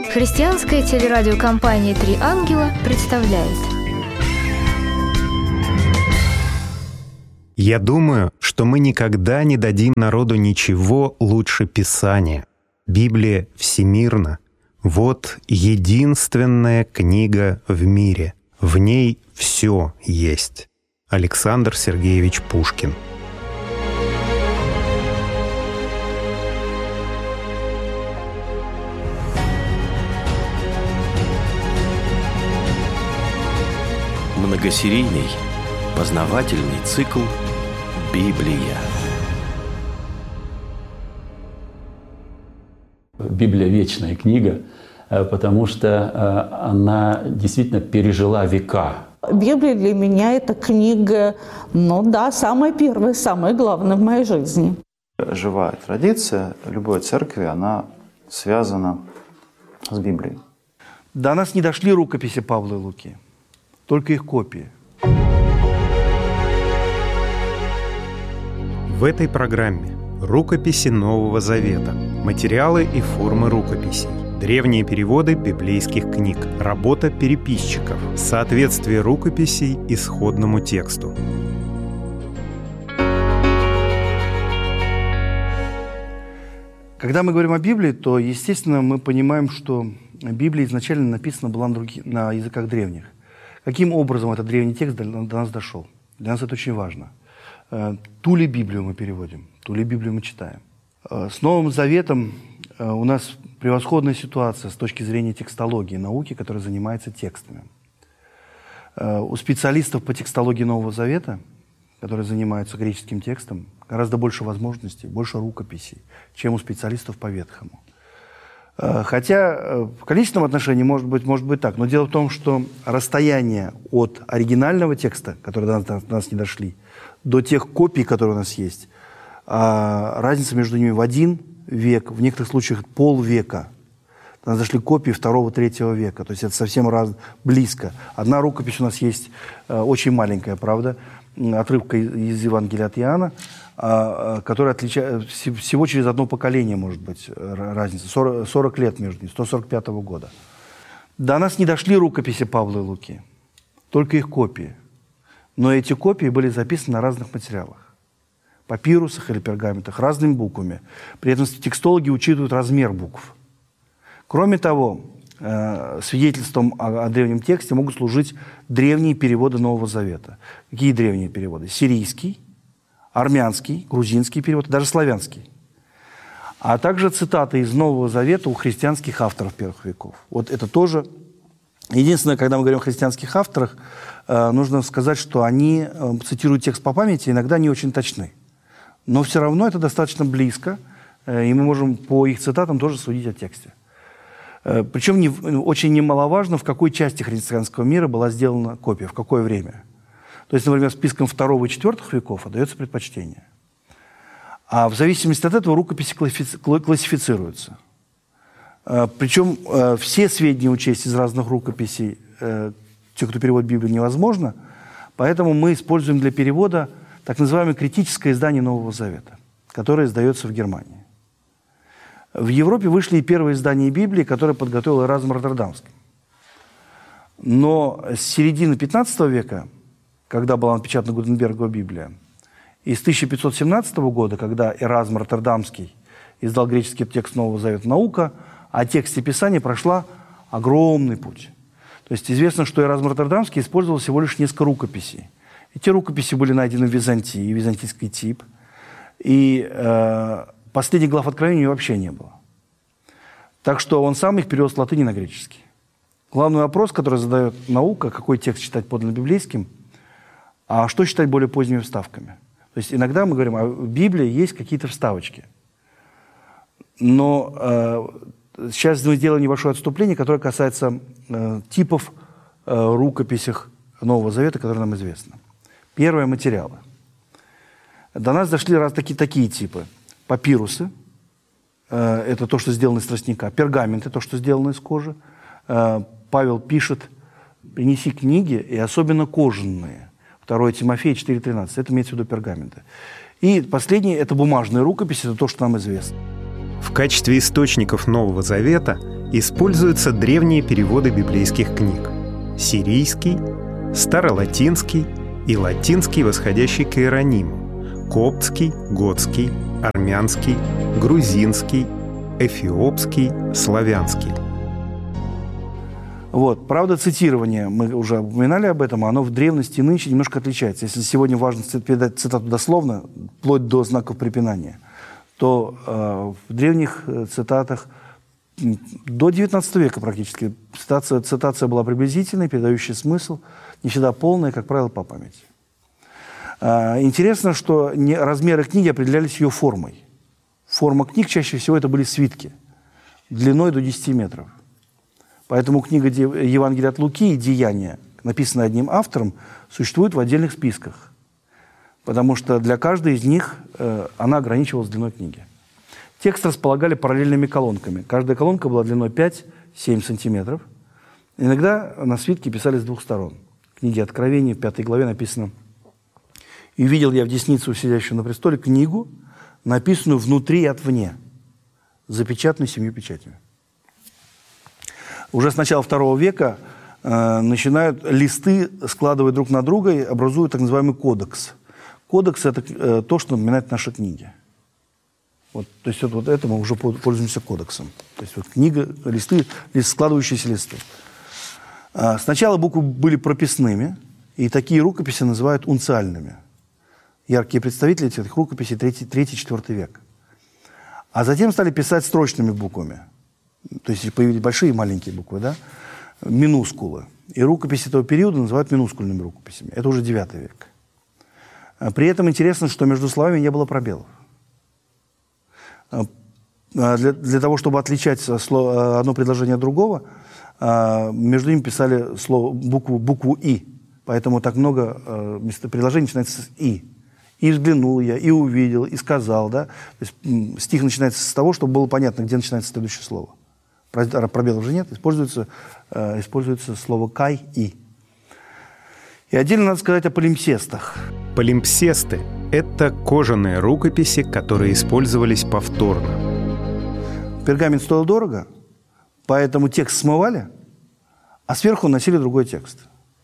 Христианская телерадиокомпания «Три ангела» представляет. Я думаю, что мы никогда не дадим народу ничего лучше Писания. Библия всемирна. Вот единственная книга в мире. В ней все есть. Александр Сергеевич Пушкин. Многосерийный познавательный цикл «Библия». Библия – вечная книга, потому что она действительно пережила века. Библия для меня – это книга, самая первая, самая главная в моей жизни. Живая традиция любой церкви, она связана с Библией. До нас не дошли рукописи Павла и Луки, только их копии. В этой программе рукописи Нового Завета, материалы и формы рукописей, древние переводы библейских книг, работа переписчиков, соответствие рукописей исходному тексту. Когда мы говорим о Библии, то, естественно, мы понимаем, что Библия изначально написана была на языках древних. Каким образом этот древний текст до нас дошел? Для нас это очень важно. Ту ли Библию мы переводим, ту ли Библию мы читаем. С Новым Заветом у нас превосходная ситуация с точки зрения текстологии, науки, которая занимается текстами. У специалистов по текстологии Нового Завета, которые занимаются греческим текстом, гораздо больше возможностей, больше рукописей, чем у специалистов по Ветхому. Хотя в количественном отношении может быть так, но дело в том, что расстояние от оригинального текста, которые до нас не дошли, до тех копий, которые у нас есть, разница между ними в 1 век, в некоторых случаях полвека. До нас дошли копии 2-3 века, то есть это совсем близко. Одна рукопись у нас есть, очень маленькая, правда, отрывка из Евангелия от Иоанна, которая отличается, всего через одно поколение может быть разница, 40 лет между ними, 145 года. До нас не дошли рукописи Павла и Луки, только их копии. Но эти копии были записаны на разных материалах, папирусах или пергаментах, разными буквами. При этом текстологи учитывают размер букв. Кроме того, свидетельством о древнем тексте могут служить древние переводы Нового Завета. Какие древние переводы? Сирийский, армянский, грузинский перевод, даже славянский. А также цитаты из Нового Завета у христианских авторов первых веков. Вот это тоже. Единственное, когда мы говорим о христианских авторах, нужно сказать, что они цитируют текст по памяти, иногда не очень точны. Но все равно это достаточно близко, и мы можем по их цитатам тоже судить о тексте. Причем очень немаловажно, в какой части христианского мира была сделана копия, в какое время. То есть, например, списком 2 и 4 веков отдается предпочтение. А в зависимости от этого рукописи классифицируются. Причем все сведения учесть из разных рукописей, тех, кто переводит Библию, невозможно. Поэтому мы используем для перевода так называемое критическое издание Нового Завета, которое издается в Германии. В Европе вышли и первые издания Библии, которые подготовил Эразм Роттердамский. Но с середины 15 века, когда была напечатана Гутенбергова Библия, и с 1517 года, когда Эразм Роттердамский издал греческий текст Нового Завета, наука о тексте Писания прошла огромный путь. То есть известно, что Эразм Роттердамский использовал всего лишь несколько рукописей. Эти рукописи были найдены в Византии, византийский тип. И последних глав Откровения вообще не было. Так что он сам их перевел с латыни на греческий. Главный вопрос, который задает наука, какой текст читать подлинно библейским, а что считать более поздними вставками. То есть иногда мы говорим, в Библии есть какие-то вставочки. Но сейчас мы сделаем небольшое отступление, которое касается типов рукописях Нового Завета, которые нам известны. Первое – материалы. До нас дошли такие типы. Папирусы – это то, что сделано из тростника. Пергаменты – то, что сделано из кожи. Павел пишет: «Принеси книги, и особенно кожаные». 2 Тимофея 4:13. Это имеется в виду пергаменты. И последнее – это бумажные рукописи, это то, что нам известно. В качестве источников Нового Завета используются древние переводы библейских книг: сирийский, старолатинский и латинский, восходящий к Иерониму, коптский, готский, армянский, грузинский, эфиопский, славянский. Вот. Правда, цитирование, мы уже упоминали об этом, оно в древности и нынче немножко отличается. Если сегодня важно передать цитату дословно, вплоть до знаков препинания, то в древних цитатах до XIX века практически цитация была приблизительной, передающая смысл, не всегда полная, как правило, по памяти. Интересно, что размеры книги определялись ее формой. Форма книг чаще всего это были свитки, длиной до 10 метров. Поэтому книга Евангелия от Луки и Деяния, написанная одним автором, существует в отдельных списках, потому что для каждой из них она ограничивалась длиной книги. Текст располагали параллельными колонками. Каждая колонка была длиной 5-7 сантиметров. Иногда на свитке писали с двух сторон. В книге Откровения, в 5 главе написано: «И увидел я в десницу сидящего на престоле книгу, написанную внутри и отвне, запечатанную 7 печатями». Уже с начала II века начинают листы складывать друг на друга и образуют так называемый кодекс. Кодекс – это то, что напоминает наши книги. Вот, то есть вот это мы уже пользуемся кодексом. То есть вот книга, листы, складывающиеся листы. Сначала буквы были прописными, и такие рукописи называют унциальными. Яркие представители этих рукописей 3-4 век. А затем стали писать строчными буквами. То есть появились большие и маленькие буквы, да? Минускулы. И рукописи этого периода называют минускульными рукописями. Это уже 9 век. При этом интересно, что между словами не было пробелов. Для того, чтобы отличать одно предложение от другого, между ними писали букву «и». Поэтому так много предложений начинается с «и». «И взглянул я», «и увидел», «и сказал». Да? То есть стих начинается с того, чтобы было понятно, где начинается следующее слово. Пробелов же нет, используется слово «кай» «и». И отдельно надо сказать о полимпсестах. Полимпсесты – это кожаные рукописи, которые использовались повторно. Пергамент стоил дорого, поэтому текст смывали, а сверху носили другой текст.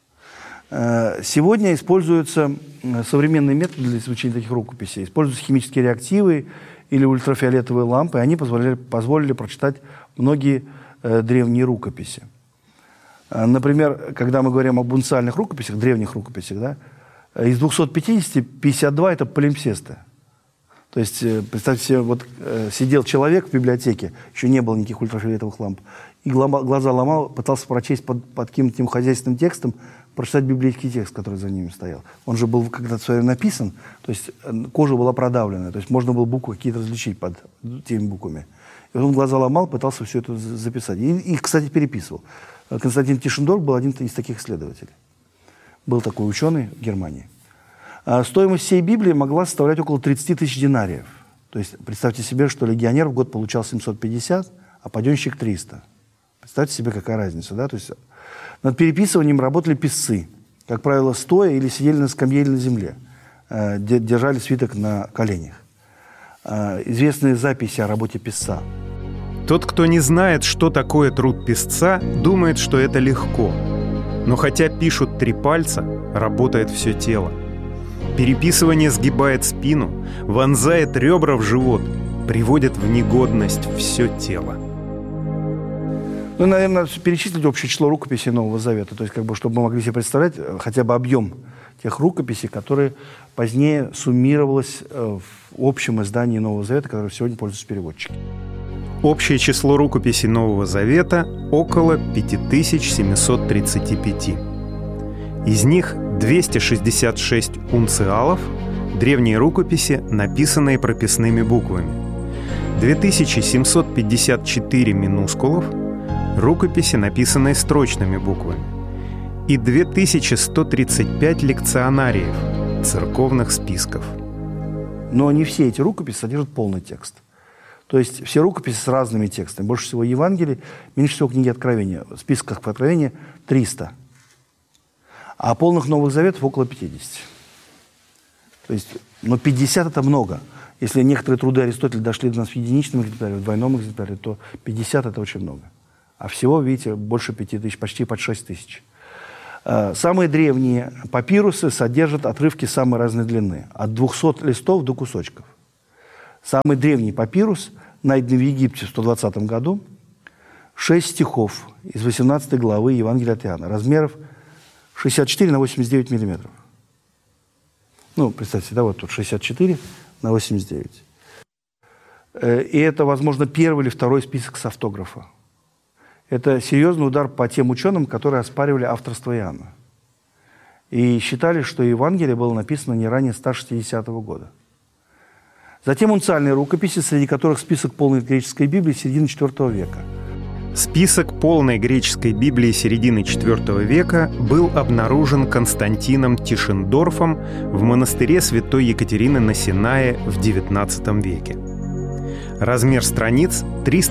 Сегодня используются современные методы для изучения таких рукописей. Используются химические реактивы или ультрафиолетовые лампы, и они позволили прочитать многие древние рукописи. Например, когда мы говорим об унциальных рукописях, древних рукописях, да, из 250 52 – это полимпсесты. То есть, представьте себе, вот сидел человек в библиотеке, еще не было никаких ультрафиолетовых ламп, и глаза ломал, пытался прочесть под каким-то хозяйственным текстом, прочитать библейский текст, который за ними стоял. Он же был когда-то в свое время написан, то есть кожа была продавлена, то есть можно было буквы какие-то различить под теми буквами. И он глаза ломал, пытался все это записать. И кстати, переписывал. Константин Тишендорф был один из таких исследователей. Был такой ученый в Германии. Стоимость всей Библии могла составлять около 30 тысяч динариев. То есть представьте себе, что легионер в год получал 750, а паденщик 300. Представьте себе, какая разница. Да? То есть над переписыванием работали писцы. Как правило, стоя или сидели на скамье или на земле. Держали свиток на коленях. Известные записи о работе писца. Тот, кто не знает, что такое труд писца, думает, что это легко. Но хотя пишут 3 пальца, работает все тело. Переписывание сгибает спину, вонзает ребра в живот, приводит в негодность все тело. Ну, наверное, надо перечислить общее число рукописей Нового Завета, то есть, чтобы мы могли себе представлять хотя бы объем тех рукописей, которые позднее суммировалось в общем издании Нового Завета, которым сегодня пользуются переводчики. Общее число рукописей Нового Завета – около 5735. Из них 266 унциалов – древние рукописи, написанные прописными буквами, 2754 минускулов – рукописи, написанные строчными буквами, и 2135 лекционариев – церковных списков. Но не все эти рукописи содержат полный текст. То есть все рукописи с разными текстами. Больше всего Евангелий, меньше всего книги Откровения. В списках по Откровению 300. А полных Новых Заветов около 50. То есть, но 50 – это много. Если некоторые труды Аристотеля дошли до нас в единичном экземпляре, в двойном экземпляре, то 50 – это очень много. А всего, видите, больше 5000, почти под 6000. Самые древние папирусы содержат отрывки самой разной длины, от 200 листов до кусочков. Самый древний папирус, найденный в Египте в 120 году, 6 стихов из 18 главы Евангелия от Иоанна, размеров 64 на 89 миллиметров. Ну, представьте, да, вот тут 64 на 89. И это, возможно, первый или второй список с автографа. Это серьезный удар по тем ученым, которые оспаривали авторство Иоанна. И считали, что Евангелие было написано не ранее 160 года. Затем унциальные рукописи, среди которых список полной греческой Библии середины IV века. Список полной греческой Библии середины IV века был обнаружен Константином Тишендорфом в монастыре святой Екатерины на Синае в XIX веке. Размер страниц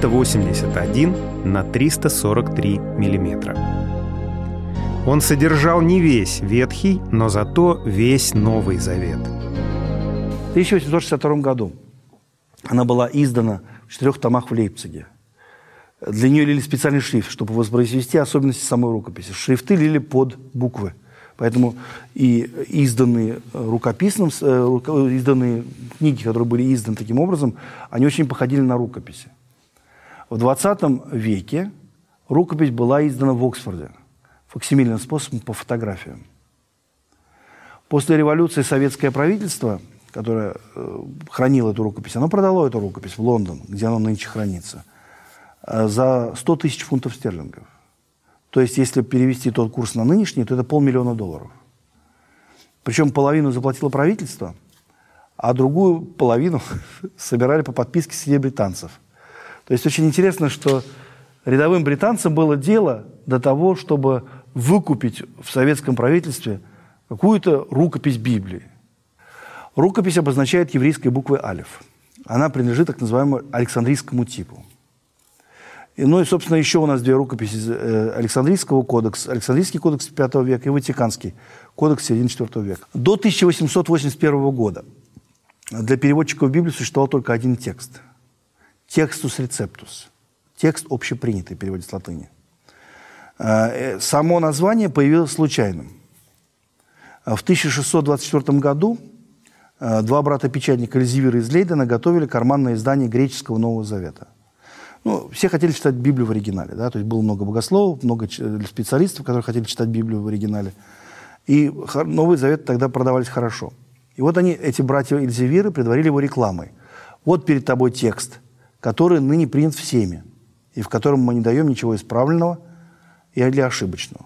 381 на 343 миллиметра. Он содержал не весь Ветхий, но зато весь Новый Завет. В 1862 году она была издана в 4 томах в Лейпциге. Для нее лили специальный шрифт, чтобы воспроизвести особенности самой рукописи. Шрифты лили под буквы. Поэтому и изданные изданные книги, которые были изданы таким образом, они очень походили на рукописи. В 20 веке рукопись была издана в Оксфорде факсимильным способом по фотографиям. После революции советское правительство, которое хранило эту рукопись, оно продало эту рукопись в Лондон, где она нынче хранится, за 100 тысяч фунтов стерлингов. То есть, если перевести тот курс на нынешний, то это $500 000. Причем половину заплатило правительство, а другую половину собирали по подписке среди британцев. То есть, очень интересно, что рядовым британцам было дело до того, чтобы выкупить в советском правительстве какую-то рукопись Библии. Рукопись обозначает еврейской буквой алеф. Она принадлежит так называемому Александрийскому типу. Ну и, собственно, еще у нас 2 рукописи Александрийского кодекса, Александрийский кодекс V века и Ватиканский кодекс середины IV века. До 1881 года для переводчиков Библии существовал только один текст. Текстус рецептус. Текст общепринятый, в переводе с латыни. Само название появилось случайным. В 1624 году 2 брата-печатника Эльзевира из Лейдена готовили карманное издание греческого Нового Завета. Ну, все хотели читать Библию в оригинале, да, то есть было много богословов, много специалистов, которые хотели читать Библию в оригинале. И Новый Завет тогда продавались хорошо. И вот они, эти братья Эльзевиры, предварили его рекламой. Вот перед тобой текст, который ныне принят всеми, и в котором мы не даем ничего исправленного или ошибочного.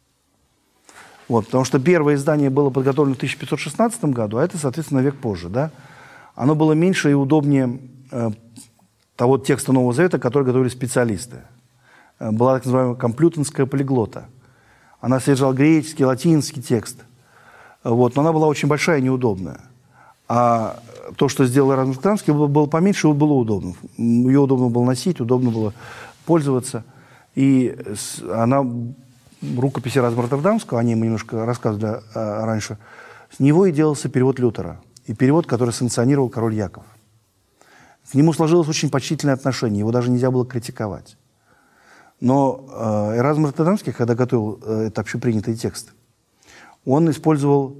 Вот, потому что первое издание было подготовлено в 1516 году, а это, соответственно, век позже. Да? Оно было меньше и удобнее того текста Нового Завета, который готовили специалисты. Была так называемая комплютенская полиглота. Она содержала греческий, латинский текст. Вот, но она была очень большая и неудобная. А то, что сделал Эразм Роттердамский, было поменьше, и было удобно. Ее удобно было носить, удобно было пользоваться. И она, рукопись Эразма Роттердамского, о ней мы немножко рассказывали раньше, с него и делался перевод Лютера. И перевод, который санкционировал король Яков. К нему сложилось очень почтительное отношение, его даже нельзя было критиковать. Но Эразм Роттердамский, когда готовил этот общепринятый текст, он использовал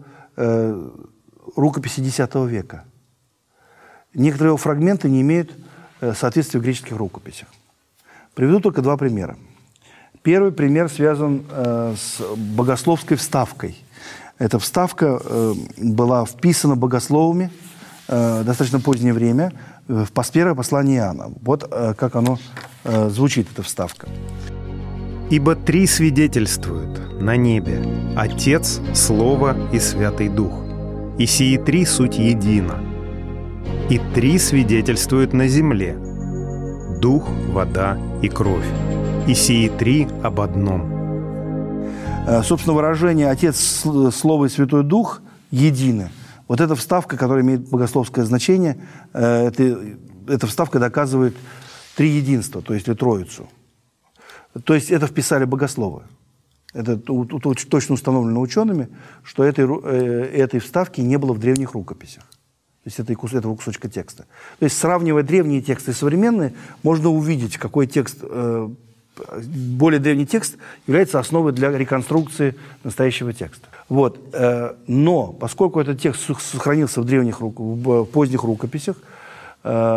рукописи X века. Некоторые его фрагменты не имеют соответствия в греческих рукописях. Приведу только 2 примера. Первый пример связан с богословской вставкой. Эта вставка была вписана богословами в достаточно позднее время в первое послание Иоанна. Вот как оно звучит, эта вставка. «Ибо 3 свидетельствуют на небе – Отец, Слово и Святый Дух, и сии 3 суть едино. И 3 свидетельствуют на земле – Дух, вода и кровь, и сии 3 об одном». Собственно, выражение «Отец, Слово и Святой Дух» едины. Вот эта вставка, которая имеет богословское значение, эта вставка доказывает триединство, то есть Троицу. То есть это вписали богословы. Это точно установлено учеными, что этой вставки не было в древних рукописях. То есть этого кусочка текста. То есть, сравнивая древние тексты и современные, можно увидеть, какой текст более древний текст является основой для реконструкции настоящего текста. Вот. Но поскольку этот текст сохранился в поздних рукописях,